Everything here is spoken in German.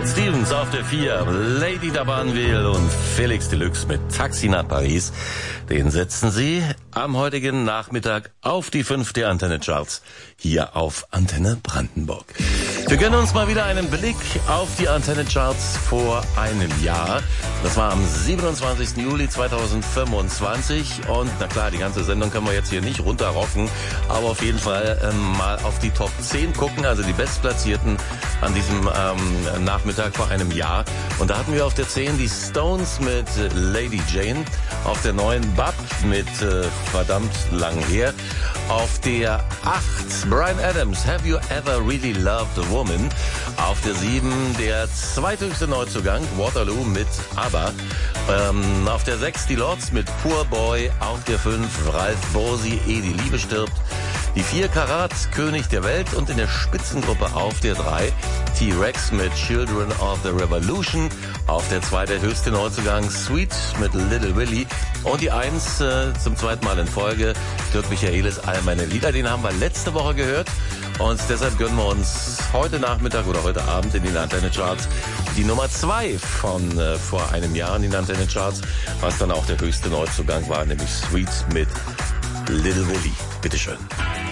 Cat Stevens auf der 4, Lady D'Abanville und Felix Deluxe mit Taxi nach Paris. Den setzen Sie am heutigen Nachmittag auf die 5 der Antenne Charts hier auf Antenne Brandenburg. Wir gönnen uns mal wieder einen Blick auf die Antenne Charts vor einem Jahr. Das war am 27. Juli 2025 und na klar, die ganze Sendung können wir jetzt hier nicht runterrocken, aber auf jeden Fall mal auf die Top 10 gucken, also die Bestplatzierten an diesem Nachmittag vor einem Jahr. Und da hatten wir auf der 10 die Stones mit Lady Jane, auf der 9 Bab mit verdammt lang her, auf der 8 Bryan Adams, Have You Ever Really Loved a Woman, auf der 7 der zweithöchste Neuzugang, Waterloo mit ABBA, auf der 6 die Lords mit Poor Boy, auf der 5 Ralf Bosi, Ehe die Liebe stirbt, die 4 Karat, König der Welt und in der Spitzengruppe auf der 3 T-Rex mit Children of the Revolution, auf der 2 der höchste Neuzugang Sweet mit Little Willie und die 1 zum zweiten Mal in Folge Dirk Michaelis All meine Lieder, den haben wir letzte Woche gehört und deshalb gönnen wir uns heute Nachmittag oder heute Abend in den Antenne Charts die Nummer 2 von vor einem Jahr in den Antenne Charts, was dann auch der höchste Neuzugang war, nämlich Sweet mit Little Willie. Bitteschön.